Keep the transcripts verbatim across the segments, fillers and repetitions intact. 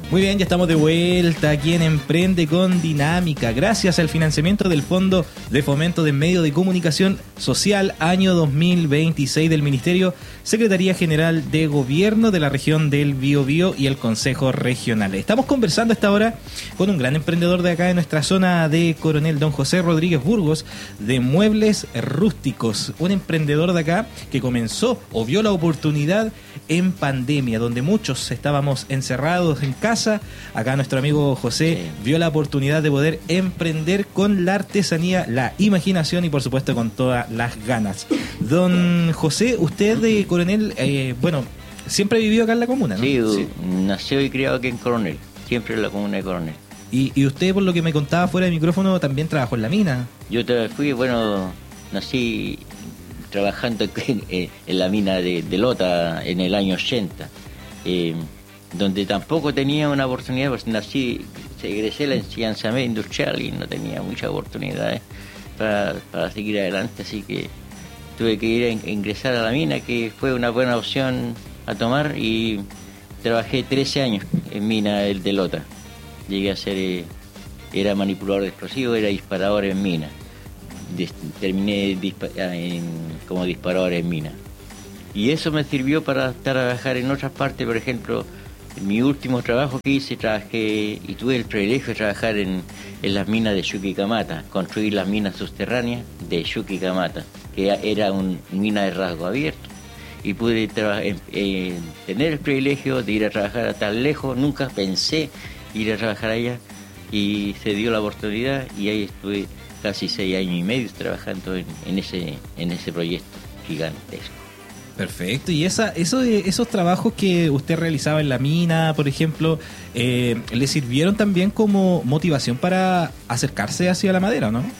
Muy bien, ya estamos de vuelta aquí en Emprende con Dinámica, gracias al financiamiento del Fondo de Fomento de Medios de Comunicación Social año dos mil veintiséis del Ministerio, Secretaría General de Gobierno de la Región del Biobío y el Consejo Regional. Estamos conversando a esta hora con un gran emprendedor de acá de nuestra zona de Coronel, don José Rodríguez Burgos, de Muebles Rústicos, un emprendedor de acá que comenzó o vio la oportunidad en pandemia, donde muchos estábamos encerrados en casa. Acá nuestro amigo José sí. vio la oportunidad de poder emprender con la artesanía, la imaginación y por supuesto con todas las ganas. Don José, usted de Coronel, eh, bueno, siempre vivió acá en la comuna, ¿no? Sí, sí, nació y criado aquí en Coronel, siempre en la comuna de Coronel. Y, y usted, por lo que me contaba fuera de micrófono, también trabajó en la mina. Yo fui, bueno, nací trabajando en, en la mina de, de Lota en el año ochenta. Eh, donde tampoco tenía una oportunidad, pues nací, egresé la enseñanza media industrial y no tenía muchas oportunidades para, para seguir adelante, así que tuve que ir a ingresar a la mina, que fue una buena opción a tomar, y trabajé trece años en mina del de Lota. Llegué a ser, eh, era manipulador de explosivos, era disparador en mina. Des, terminé dispa, en, como disparador en mina. Y eso me sirvió para trabajar en otras partes, por ejemplo. En mi último trabajo que hice, trabajé y tuve el privilegio de trabajar en, en las minas de Chuquicamata, construir las minas subterráneas de Chuquicamata, que era una mina de rasgo abierto. Y pude traba- eh, eh, tener el privilegio de ir a trabajar a tan lejos, nunca pensé ir a trabajar allá, y se dio la oportunidad, y ahí estuve casi seis años y medio trabajando en, en, ese, en ese proyecto gigantesco. Perfecto, y esa, eso de, esos trabajos que usted realizaba en la mina, por ejemplo, eh, ¿le sirvieron también como motivación para acercarse hacia la madera, no?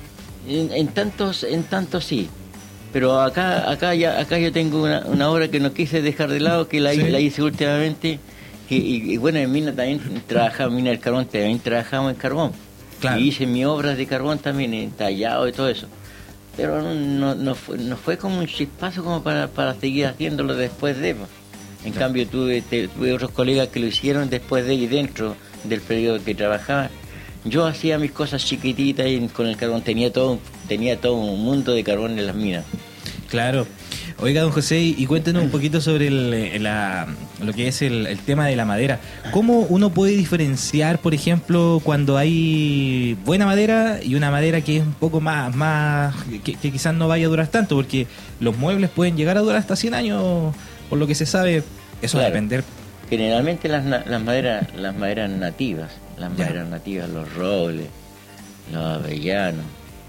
En, en tantos, en tantos sí, pero acá, acá ya, acá yo tengo una, una obra que no quise dejar de lado, que la, ¿sí? la hice últimamente, que, y, y bueno, en mina también trabajaba, en mina del carbón, también trabajamos en carbón, claro. Y hice mis obras de carbón también, en tallado y todo eso. Pero no, no, fue, no fue como un chispazo como para, para seguir haciéndolo después de. En claro. cambio, tuve, tuve otros colegas que lo hicieron después de y dentro del periodo que trabajaba. Yo hacía mis cosas chiquititas y con el carbón tenía todo, tenía todo un mundo de carbón en las minas. Claro. Oiga, don José, y cuéntenos un poquito sobre el, la, lo que es el, el tema de la madera. ¿Cómo uno puede diferenciar, por ejemplo, cuando hay buena madera y una madera que es un poco más, más que, que quizás no vaya a durar tanto? Porque los muebles pueden llegar a durar hasta cien años, por lo que se sabe. Eso va a depender. Generalmente las, las maderas las maderas nativas, las ya. maderas nativas, los robles, los avellanos,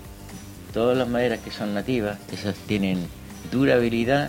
todas las maderas que son nativas, esas tienen durabilidad,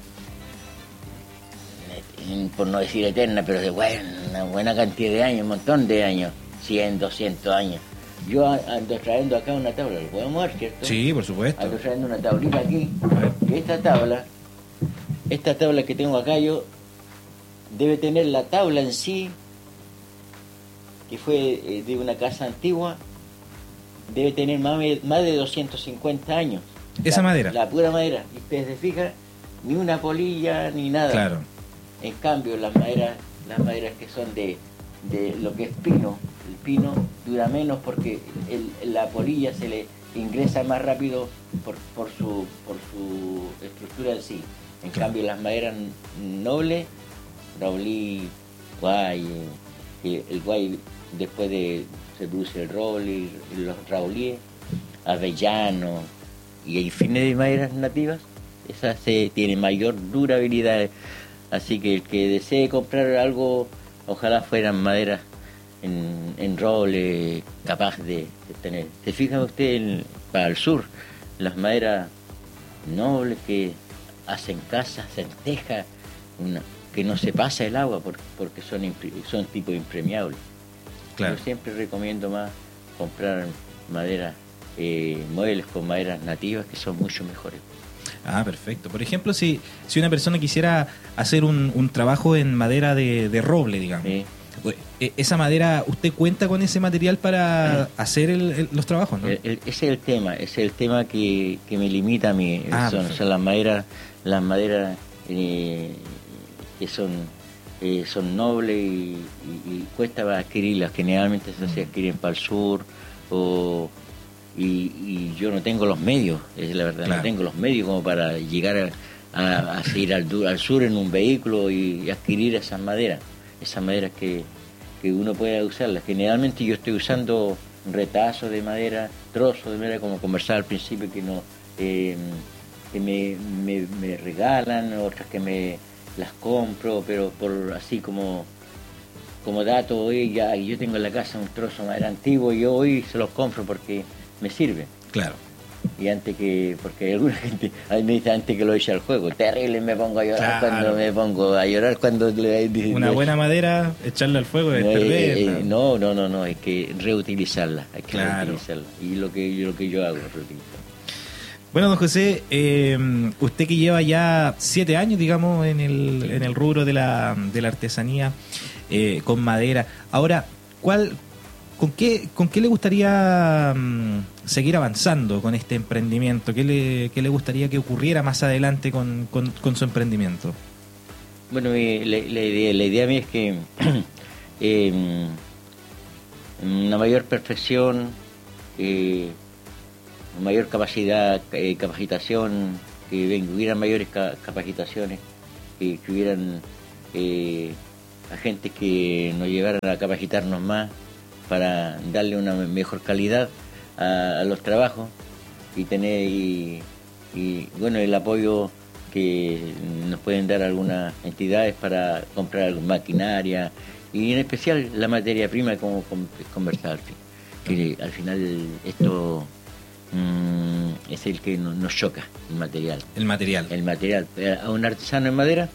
por no decir eterna, pero de buena, una buena cantidad de años, un montón de años, cien, doscientos años. Yo ando trayendo acá una tabla, ¿lo podemos ver, cierto? Sí, por supuesto. Ando trayendo una tablita aquí, que esta tabla, esta tabla que tengo acá yo, debe tener la tabla en sí, que fue de una casa antigua, debe tener más, más de doscientos cincuenta años. Esa la, madera. La pura madera. Y usted se fija, ni una polilla, ni nada. Claro. En cambio, las maderas, las maderas que son de, de lo que es pino, el pino dura menos porque el, la polilla se le ingresa más rápido por, por, su, por su estructura en sí. En claro. cambio, las maderas nobles, roblí, guay, eh, el guay después de se produce el roble, los raulíes, avellano y hay fines de maderas nativas, esas se tienen mayor durabilidad, así que el que desee comprar algo, ojalá fueran maderas en, en roble capaz de, de tener. ¿Se fija usted en, para el sur, las maderas nobles que hacen casas, hacen tejas, una, que no se pasa el agua porque, porque son, son tipo impermeables? Claro. Yo siempre recomiendo más comprar madera, eh, muebles con maderas nativas que son mucho mejores. Ah, perfecto. Por ejemplo, si, si una persona quisiera hacer un, un trabajo en madera de, de roble, digamos, sí. Esa madera, ¿usted cuenta con ese material para sí. hacer el, el, los trabajos, no? El, el, ese es el tema, ese es el tema que, que me limita a mí. Ah, son, son las maderas, las maderas eh, que son eh, son nobles y, y, y cuesta adquirirlas. Generalmente se se adquieren para el sur o y, y yo no tengo los medios, es la verdad, Claro. no tengo los medios como para llegar a, a, a ir al, du- al sur en un vehículo y, y adquirir esas maderas, esas maderas que, que uno puede usarlas. Generalmente yo estoy usando retazos de madera, trozos de madera, como conversaba al principio, que no eh, que me, me, me regalan, otras que me las compro, pero por así como como dato, hoy ya yo tengo en la casa un trozo de madera antiguo y yo hoy se los compro porque me sirve. Claro. Y antes que, porque alguna gente, a mí me dice antes que lo eche al juego, terrible me pongo a llorar Claro. cuando me pongo a llorar cuando le dicen, Una buena madera, echarla al fuego es no, eh, perderla. eh, no, no, no, no, hay que reutilizarla, hay que Claro. reutilizarla. Y lo que, lo que yo hago es reutilizar. Bueno, don José, eh, usted que lleva ya siete años, digamos, en el, en el rubro de la, de la artesanía eh, con madera. Ahora, ¿cuál, con qué, con qué le gustaría mm, seguir avanzando con este emprendimiento? ¿Qué le, qué le gustaría que ocurriera más adelante con, con, con su emprendimiento? Bueno, mi- la, la idea, la idea mía es que eh, una mayor perfección, eh, mayor capacidad, eh, capacitación, que ven- hubieran mayores ca- capacitaciones, que, que hubieran eh, agentes que nos llevaran a capacitarnos más para darle una mejor calidad a, a los trabajos y tener y, y, bueno el apoyo que nos pueden dar algunas entidades para comprar maquinaria y en especial la materia prima, como con- conversaba al fin, que al final esto mm, es el que no- nos choca, el material. El material. El material. A un artesano en madera,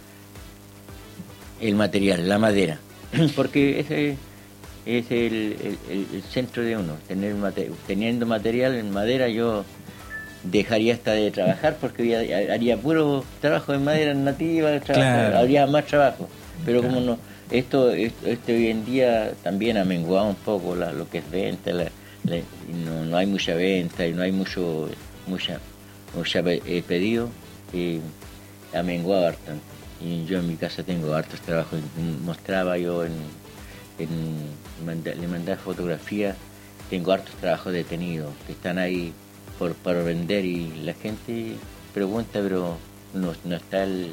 el material, la madera. Porque ese es el, el- el- el centro de uno. Tener mate- teniendo material en madera, yo dejaría hasta de trabajar porque haría, haría puro trabajo en madera nativa, trabajo, Claro. habría más trabajo. Pero Claro. como no, esto, esto, esto hoy en día también ha menguado un poco la- lo que es venta, la- la- y no, no hay mucha venta y no hay mucho mucha mucha pe- eh, pedido, eh, ha menguado harto. Y yo en mi casa tengo hartos trabajos. Mostraba yo en, en manda- le mandaba fotografías, tengo hartos trabajos detenidos que están ahí por para vender y la gente pregunta, pero no, no está el,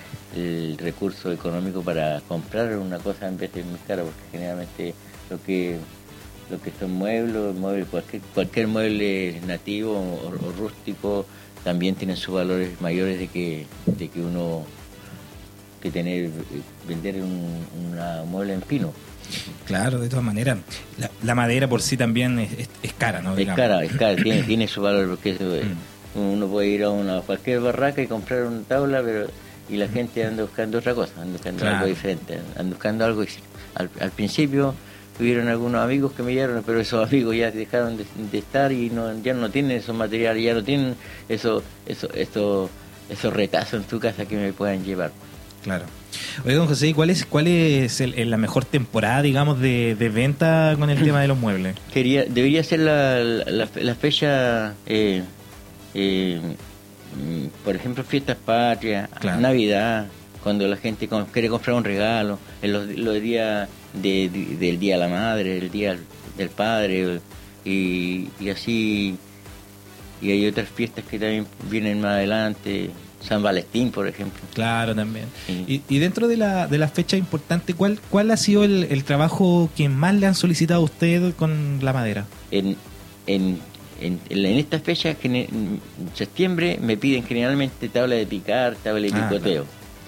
el recurso económico para comprar una cosa en vez de muy cara, porque generalmente lo que lo que son muebles, muebles cualquier, cualquier mueble nativo o, o rústico también tienen sus valores mayores de que de que uno que tener vender un una mueble en pino. Claro, de todas maneras. La, la madera por sí también es, es, es cara, ¿no? Es Digamos. cara, es cara, tiene, tiene su valor, porque eso, eh, Mm. uno puede ir a una cualquier barraca y comprar una tabla, pero y la gente anda buscando otra cosa, anda buscando Claro. algo diferente, anda buscando algo. Al, al principio tuvieron algunos amigos que me llegaron, pero esos amigos ya dejaron de, de estar y no, ya no tienen esos materiales, ya no tienen eso, eso, eso, esos retazos en tu casa que me puedan llevar. Claro. Oye, don José, ¿y ¿cuál es, cuál es el- el- la mejor temporada, digamos, de, de venta con el tema de los muebles? Quería, debería ser la, la, la- la fecha, eh, eh, mm, por ejemplo, fiestas patrias, Claro. Navidad, cuando la gente com- quiere comprar un regalo, en los, los días de- de- del Día de la Madre, el Día del Padre, y, y así, y hay otras fiestas que también vienen más adelante, San Valentín, por ejemplo. Claro, también. Sí. Y, y dentro de la, de la fecha importante, ¿cuál, cuál ha sido el, el trabajo que más le han solicitado a usted con la madera? En, en, en, en estas fechas, gene- en septiembre, me piden generalmente tabla de picar, tabla de Ah, picoteo.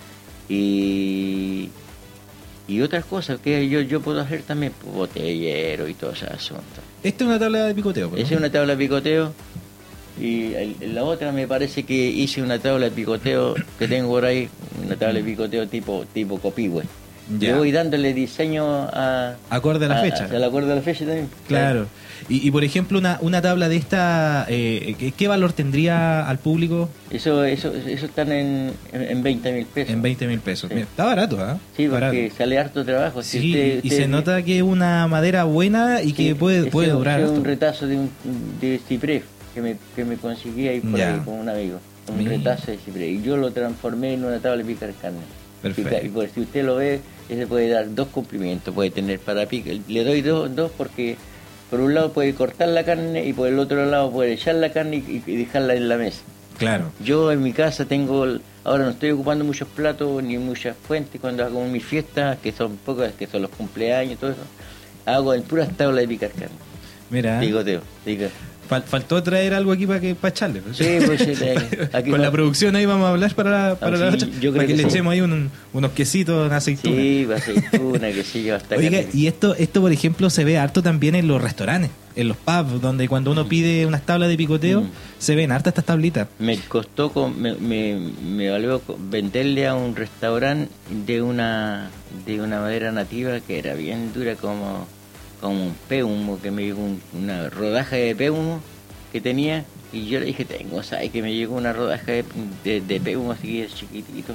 Y, y otras cosas que yo, yo puedo hacer también, pues, botellero y todo ese asunto. Esta es una tabla de picoteo, ¿no? Esa es una tabla de picoteo. Y el- la otra me parece que hice una tabla de picoteo que tengo por ahí, una tabla de picoteo tipo tipo copihue. Ya. Yo voy dándole diseño a... Acorde a la fecha. A, acorde a la fecha también. Claro. Y, y por ejemplo, una, una tabla de esta, eh, ¿qué, qué valor tendría al público? Eso eso eso están en, en veinte mil pesos. En veinte mil pesos. Sí. Mira, está barato, ¿ah? Sí, Barato. porque sale harto trabajo. Si Sí, usted- y usted- se nota que es una madera buena y sí, que puede, ese- puede durar. ese es un harto. retazo de un de ciprés que me, que me conseguí ahí por Ya. ahí con un amigo. Un Mira. retazo de ciprés. Y yo lo transformé en una tabla de picar carne. Perfecto. Y pues, si usted lo ve, ese puede dar dos cumplimientos, puede tener para picar. Le doy dos, dos porque por un lado puede cortar la carne y por el otro lado puede echar la carne y, y dejarla en la mesa. Claro. Yo en mi casa tengo, ahora no estoy ocupando muchos platos ni muchas fuentes cuando hago mis fiestas, que son pocas, que son los cumpleaños y todo eso, hago en puras tablas de picar carne. Mira. Picoteo, diga. Fal- faltó traer algo aquí para que para echarle. Sí, pues sí, aquí con va. la producción ahí vamos a hablar para, para Ah, la sí, noche, yo creo para que, que le sí. echemos ahí un- unos quesitos, una aceituna. Sí, aceituna, que sí, hasta Oiga, carne. y esto, esto por ejemplo se ve harto también en los restaurantes, en los pubs, donde cuando uno pide unas tablas de picoteo, Mm. se ven hartas estas tablitas. Me costó, con- me, me, me valió con- venderle a un restaurante de una de una madera nativa que era bien dura como, como un péumo, que me llegó un- una rodaja de péumo que tenía, y yo le dije, tengo, ¿sabes? Que me llegó una rodaja de, de, de péumo así que es chiquitito.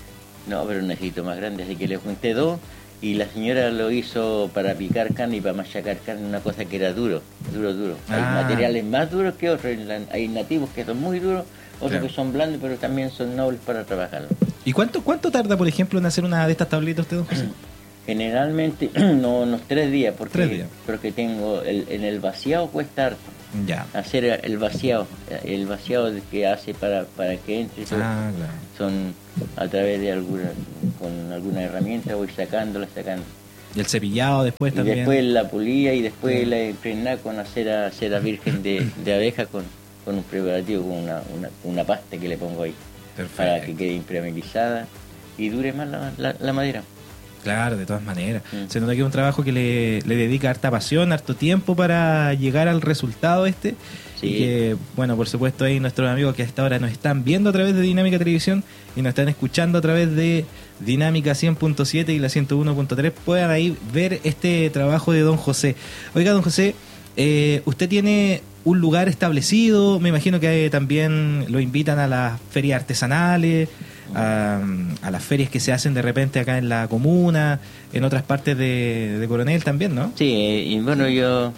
No, pero necesito más grande, así que le junté dos, y la señora lo hizo para picar carne y para machacar carne, una cosa que era duro, duro, duro. Hay Ah. materiales más duros que otros, hay nativos que son muy duros, otros Claro. que son blandos, pero también son nobles para trabajarlo. ¿Y cuánto cuánto tarda, por ejemplo, en hacer una de estas tablitas usted, don José? Generalmente, no, unos tres días, porque, Tres días. porque tengo, el, en el vaciado cuesta harto. Ya. Hacer el vaciado, el vaciado que hace para, para que entre, Ah, claro. son a través de alguna, con alguna herramienta voy sacándola, sacando. Y el cepillado después Y también. después la pulía y después Sí. la impregná con cera, cera virgen de, de abeja con, con un preparativo, con una, una, una pasta que le pongo ahí, para que Perfecto. quede impermeabilizada y dure más la, la, la madera. Claro, de todas maneras. Mm. Se nota que es un trabajo que le, le dedica harta pasión, harto tiempo para llegar al resultado este. Sí. Y que, bueno, por supuesto, ahí nuestros amigos que a esta hora nos están viendo a través de Dinámica Televisión y nos están escuchando a través de Dinámica cien punto siete y la ciento uno punto tres puedan ahí ver este trabajo de don José. Oiga, don José, eh, usted tiene un lugar establecido, me imagino que eh, también lo invitan a las ferias artesanales, a, a las ferias que se hacen de repente acá en la comuna, en otras partes de, de Coronel también, ¿no? Sí, eh, y bueno, yo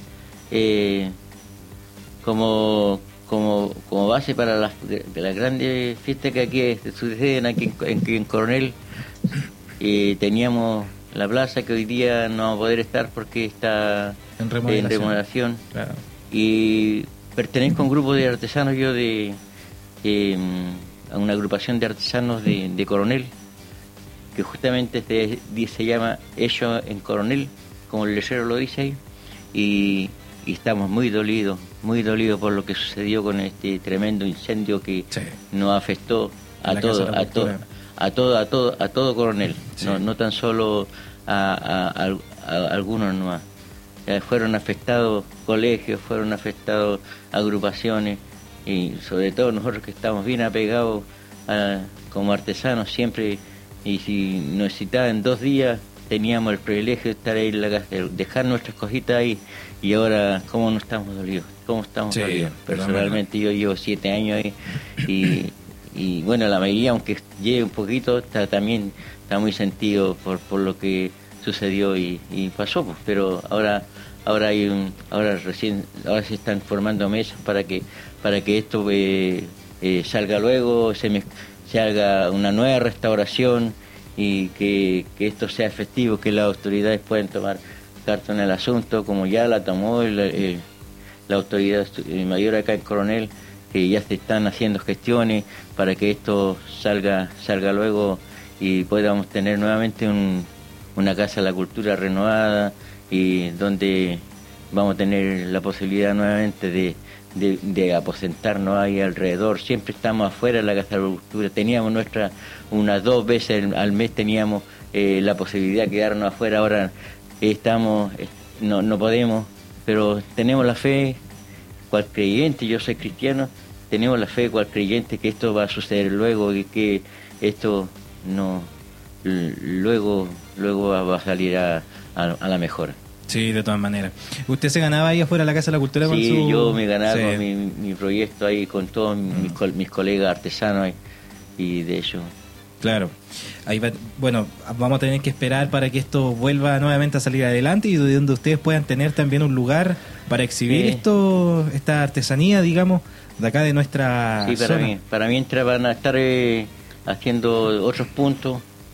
eh, como, como, como base para las, de, de las grandes fiestas que aquí suceden aquí en, en, en Coronel, eh, teníamos la plaza que hoy día no va a poder estar porque está En remodelación. en remodelación. Claro. Y pertenezco a un grupo de artesanos yo de eh, a una agrupación de artesanos de, de Coronel, que justamente se, se llama Ellos en Coronel, como el letrero lo dice ahí, y, y estamos muy dolidos, muy dolidos por lo que sucedió con este tremendo incendio que Sí. nos afectó a La todo, Casa de la a todo, Cultura. a todo, a todo, a todo Coronel, Sí. no, no tan solo a, a- a- a algunos nomás. Eh, fueron afectados colegios, fueron afectados agrupaciones y sobre todo nosotros que estamos bien apegados a- como artesanos siempre, y si nos necesitaban dos días teníamos el privilegio de estar ahí en la casa, de dejar nuestras cositas ahí, y ahora cómo no estamos dolidos, cómo estamos Sí, dolidos. pero Personalmente yo llevo siete años ahí y, y bueno, la mayoría aunque lleve un poquito está también está muy sentido por, por lo que sucedió y, y pasó, pues, pero ahora ahora hay un ahora recién ahora se están formando mesas para que para que esto eh, eh, salga luego, se me, se haga una nueva restauración y que, que esto sea efectivo, que las autoridades puedan tomar carta en el asunto, como ya la tomó el, el, la autoridad mayor acá en Coronel, que ya se están haciendo gestiones para que esto salga salga luego y podamos tener nuevamente un, una Casa de la Cultura renovada, y donde vamos a tener la posibilidad nuevamente de, de, de aposentarnos ahí alrededor. Siempre estamos afuera de la Casa de la Cultura, teníamos nuestra, unas dos veces al mes teníamos eh, la posibilidad de quedarnos afuera, ahora estamos, eh, no, no podemos, pero tenemos la fe, cual creyente, yo soy cristiano, tenemos la fe cual creyente que esto va a suceder luego y que esto no l- luego luego va a salir a, a, a la mejora. Sí, de todas maneras. ¿Usted se ganaba ahí afuera de la Casa de la Cultura con Sí, su...? yo me ganaba Sí. con mi, mi proyecto ahí con todos mis, col- mis colegas artesanos ahí, y de hecho Claro. Ahí va- bueno, vamos a tener que esperar para que esto vuelva nuevamente a salir adelante y donde ustedes puedan tener también un lugar para exhibir Sí. esto, esta artesanía, digamos, de acá de nuestra sí, para zona. mí, para mientras van a estar eh, haciendo otros puntos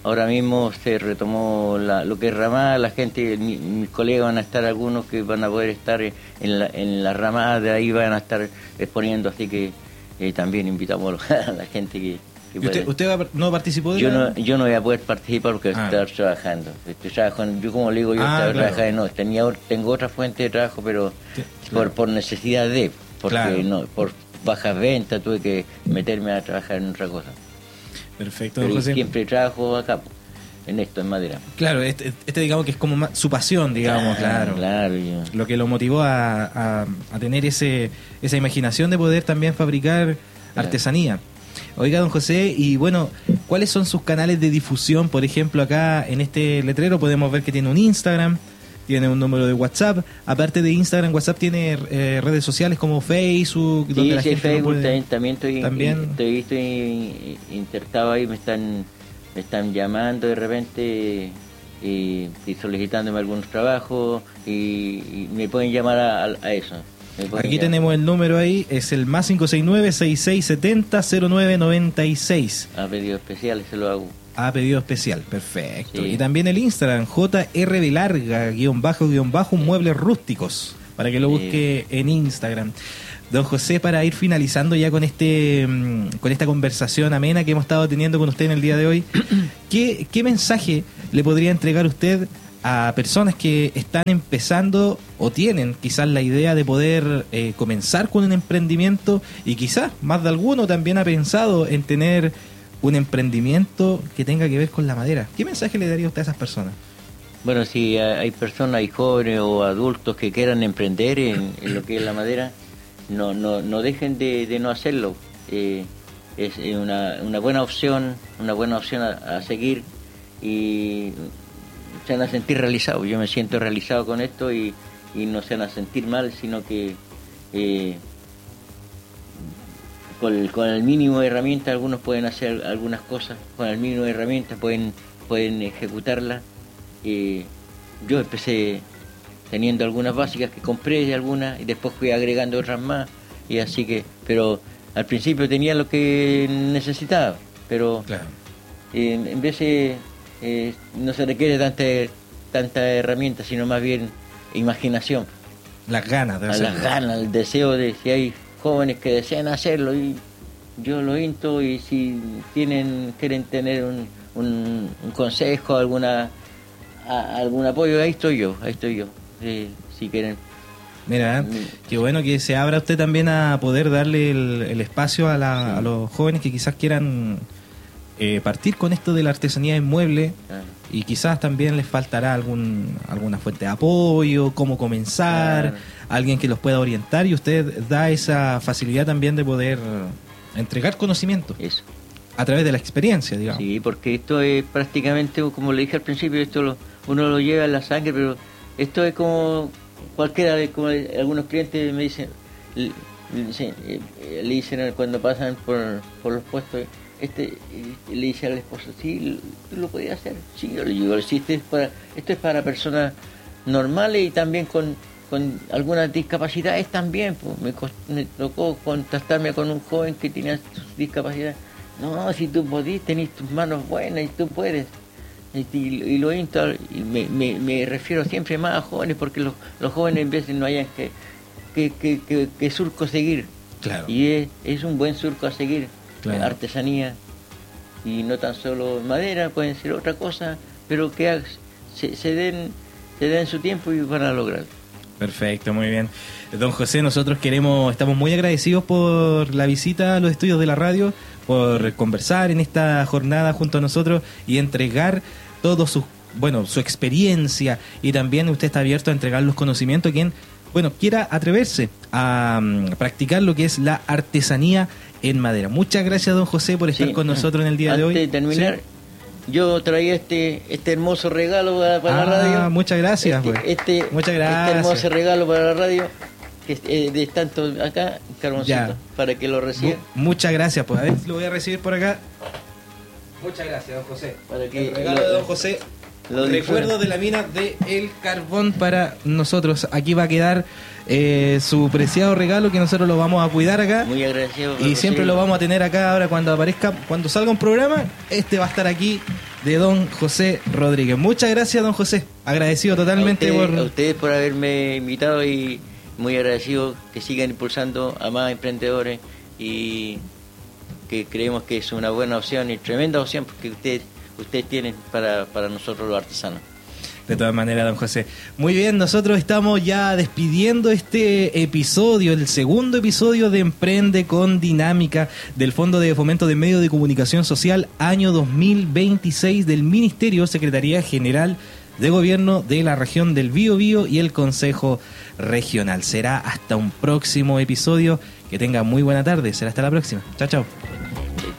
ahora mismo se retomó la, lo que es ramada, la gente, mi, mis colegas van a estar, algunos que van a poder estar en la, en la ramada, de ahí van a estar exponiendo, así que eh, también invitamos a la gente que... que ¿Y usted, usted no participó de yo la... no Yo no voy a poder participar porque ah. estoy trabajando, estoy trabajando, yo como le digo, yo ah, estaba claro. trabajando, no, tenía, tengo otra fuente de trabajo, pero sí, por, claro. por necesidad de, porque claro. no, por bajas ventas tuve que meterme a trabajar en otra cosa. Perfecto, pero José. Siempre trabajo acá, en esto, en madera. Claro, este, este digamos que es como más, su pasión, digamos, claro. Claro, claro yo. Lo que lo motivó a, a, a tener ese esa imaginación de poder también fabricar claro. artesanía. Oiga, don José, y bueno, ¿cuáles son sus canales de difusión? Por ejemplo, acá en este letrero podemos ver que tiene un Instagram, tiene un número de WhatsApp. Aparte de Instagram, WhatsApp tiene eh, redes sociales como Facebook, sí, donde la sí, gente Facebook puede... también, también estoy, ¿También? estoy, estoy insertado ahí, me están me están llamando de repente y, y solicitándome algunos trabajos y, y me pueden llamar a, a eso. Aquí llamar. Tenemos el número ahí, es el más cinco seis nueve, seis seis siete cero, cero nueve nueve seis. A pedido especial se lo hago. A pedido especial, perfecto. Sí. Y también el Instagram, J R de larga, guión bajo, guión bajo, muebles rústicos, para que lo busque sí. en Instagram. Don José, para ir finalizando ya con este con esta conversación amena que hemos estado teniendo con usted en el día de hoy, ¿qué, qué mensaje le podría entregar usted a personas que están empezando o tienen quizás la idea de poder eh, comenzar con un emprendimiento y quizás más de alguno también ha pensado en tener un emprendimiento que tenga que ver con la madera? ¿Qué mensaje le daría usted a esas personas? Bueno, si hay personas, hay jóvenes o adultos que quieran emprender en, en lo que es la madera, no no no dejen de, de no hacerlo. Eh, es una, una buena opción, una buena opción a, a seguir y se van a sentir realizados. Yo me siento realizado con esto y, y no se van a sentir mal, sino que eh, con, el, con el mínimo de herramientas algunos pueden hacer algunas cosas, con el mínimo de herramientas pueden, pueden ejecutarlas. Eh, yo empecé teniendo algunas básicas que compré de algunas y después fui agregando otras más y así que, pero al principio tenía lo que necesitaba, pero claro. eh, en vez de eh, no se requiere tanta tanta herramienta, sino más bien imaginación, las ganas de hacerlo. las ganas, el deseo de, si hay jóvenes que desean hacerlo, y yo lo insto, y si tienen quieren tener un, un, un consejo, alguna a, algún apoyo, ahí estoy yo, ahí estoy yo. Sí, si quieren. Mira, ¿eh? Qué bueno que se abra usted también a poder darle el, el espacio a, la, sí. a los jóvenes que quizás quieran eh, partir con esto de la artesanía inmueble, ah. y quizás también les faltará algún alguna fuente de apoyo, cómo comenzar, claro. alguien que los pueda orientar, y usted da esa facilidad también de poder entregar conocimiento. Eso. A través de la experiencia, digamos. Sí, porque esto es prácticamente, como le dije al principio, esto lo, uno lo lleva en la sangre, pero esto es como cualquiera, como algunos clientes me dicen, le, le dicen cuando pasan por, por los puestos, este le dice al esposo, sí, tú lo podías hacer. Sí, yo le digo, sí, esto es para, esto es para personas normales y también con, con algunas discapacidades también. Pues me, me tocó contactarme con un joven que tenía discapacidad. No, si tú podís, tenés tus manos buenas y tú puedes. Y, y lo insto, y me, me, me refiero siempre más a jóvenes, porque los, los jóvenes en veces no hayan que, que, que, que, que surco seguir. Claro. Y es, es un buen surco a seguir, claro. artesanía, y no tan solo madera, pueden ser otra cosa, pero que se, se den se den su tiempo y van a lograrlo. Perfecto, muy bien. Don José, nosotros queremos, estamos muy agradecidos por la visita a los estudios de la radio, por conversar en esta jornada junto a nosotros y entregar todo su, bueno, su experiencia, y también usted está abierto a entregar los conocimientos a quien, bueno, quiera atreverse a um, practicar lo que es la artesanía en madera. Muchas gracias, don José, por estar sí. con nosotros en el día Antes de hoy. Antes de terminar, ¿sí? yo traía este este hermoso regalo para, para ah, la radio. Muchas gracias. Este, pues. este, muchas gracias. Este hermoso regalo para la radio, que eh, de tanto acá, Carboncito, ya. para que lo reciba. Muchas gracias, pues a ver, lo voy a recibir por acá. Muchas gracias, don José. Para que el regalo lo, de don José, recuerdo de la mina de El Carbón para nosotros. Aquí va a quedar eh, su preciado regalo, que nosotros lo vamos a cuidar acá. Muy agradecido. Y siempre lo vamos a tener acá. Ahora cuando aparezca, cuando salga un programa, este va a estar aquí de don José Rodríguez. Muchas gracias, don José. Agradecido totalmente a usted, por... a ustedes por haberme invitado y muy agradecido que sigan impulsando a más emprendedores y que creemos que es una buena opción y tremenda opción porque ustedes ustedes tienen para, para nosotros los artesanos. De todas maneras, don José. Muy bien, nosotros estamos ya despidiendo este episodio, el segundo episodio de Emprende con Dinámica del Fondo de Fomento de Medios de Comunicación Social año dos mil veintiséis del Ministerio, Secretaría General de Gobierno de la Región del Biobío y el Consejo Regional. Será hasta un próximo episodio. Que tenga muy buena tarde. Será hasta la próxima. Chao, chao.